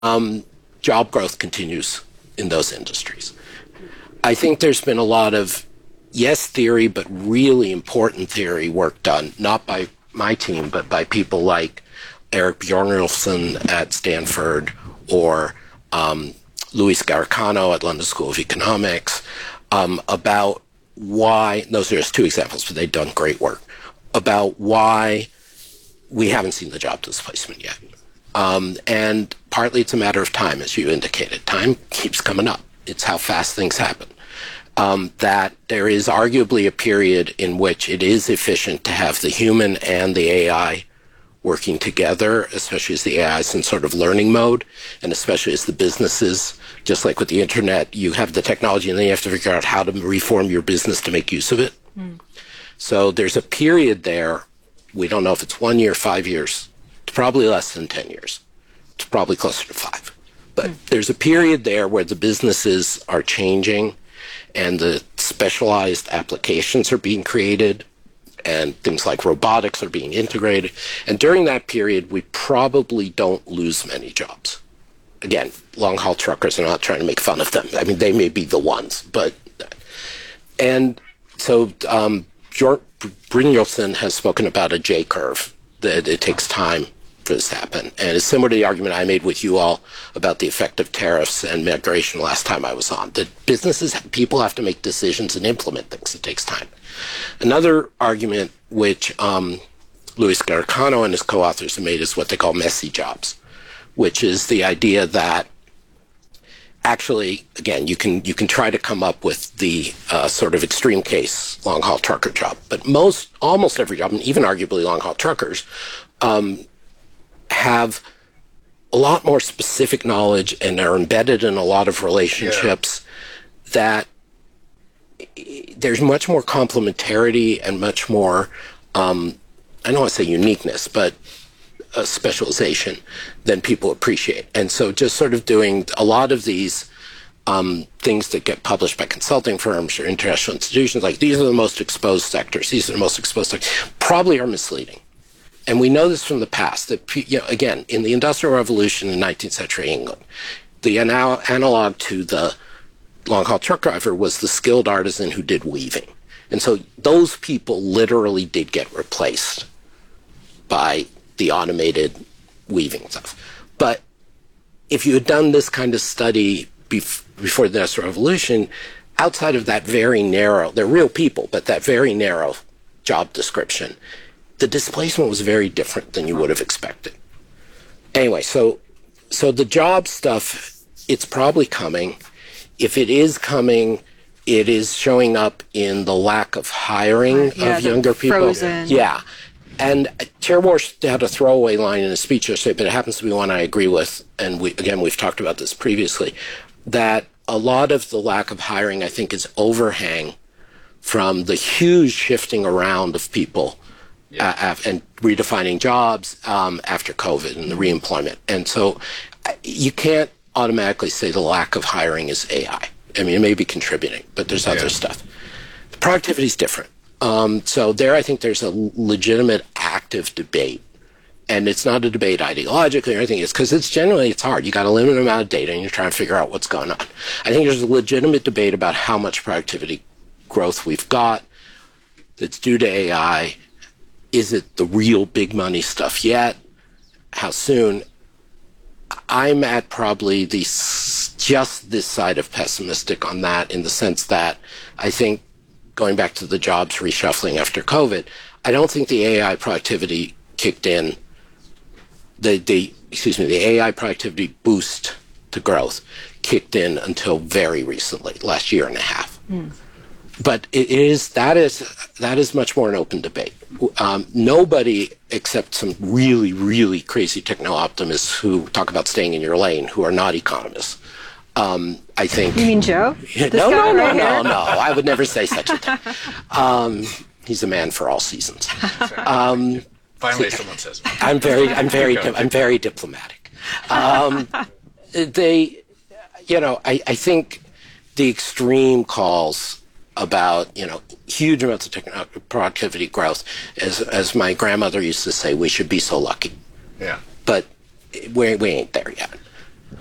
job growth continues in those industries. I think there's been a lot of yes theory, but really important theory work done, not by my team, but by people like Eric Bjornelson at Stanford or Luis Garicano at London School of Economics, about why, those are just two examples, but they've done great work, about why we haven't seen the job displacement yet. And partly it's a matter of time, as you indicated. Time keeps coming up. It's how fast things happen. That there is arguably a period in which it is efficient to have the human and the AI working together, especially as the AI is in sort of learning mode, and especially as the businesses, just like with the internet, you have the technology and then you have to figure out how to reform your business to make use of it. So there's a period there. We don't know if it's 1 year, 5 years. It's probably less than 10 years. It's probably closer to 5. But there's a period there where the businesses are changing and the specialized applications are being created and things like robotics are being integrated. And during that period, we probably don't lose many jobs. Again, long-haul truckers are not trying to make fun of them. I mean, they may be the ones, but... And so Brynjolfsson has spoken about a J-curve, that it takes time for this to happen. And it's similar to the argument I made with you all about the effect of tariffs and migration last time I was on. That businesses, people have to make decisions and implement things. It takes time. Another argument which Luis Garicano and his co-authors have made is what they call messy jobs, which is the idea that actually, again, you can try to come up with the sort of extreme case long-haul trucker job, but almost every job, and even arguably long-haul truckers, have a lot more specific knowledge and are embedded in a lot of relationships that there's much more complementarity and much more, I don't want to say uniqueness, but specialization than people appreciate. And so just sort of doing a lot of these things that get published by consulting firms or international institutions, like these are the most exposed sectors, these are the most exposed sectors, probably are misleading. And we know this from the past, that, again, in the Industrial Revolution in 19th century England, the analog to the long-haul truck driver was the skilled artisan who did weaving. And so those people literally did get replaced by the automated weaving stuff. But if you had done this kind of study before the Industrial Revolution, outside of that very narrow, they're real people, but that very narrow job description, the displacement was very different than you would have expected. Anyway, so the job stuff, it's probably coming. If it is coming, it is showing up in the lack of hiring of younger people. Frozen. Yeah. And Chair Warsh had a throwaway line in a speech yesterday, but it happens to be one I agree with, and we've talked about this previously, that a lot of the lack of hiring, I think, is overhang from the huge shifting around of people and redefining jobs after COVID and the reemployment. And so you can't automatically say the lack of hiring is AI. I mean, it may be contributing, but there's other stuff. The productivity is different. So there, I think there's a legitimate active debate. And it's not a debate ideologically or anything. It's because it's hard. You got a limited amount of data and you're trying to figure out what's going on. I think there's a legitimate debate about how much productivity growth we've got that's due to AI. Is it the real big money stuff yet? How soon? I'm at probably just this side of pessimistic on that, in the sense that I think, going back to the jobs reshuffling after COVID, I don't think the AI productivity kicked in. The AI productivity boost to growth kicked in until very recently, last year and a half. But that is much more an open debate. Nobody except some really, really crazy techno-optimists who talk about staying in your lane, who are not economists. I think. You mean Joe? No. I would never say such a thing. He's a man for all seasons. Finally, someone says. I'm very diplomatic. I think the extreme calls about, huge amounts of productivity growth, as my grandmother used to say, we should be so lucky. Yeah. But we ain't there yet.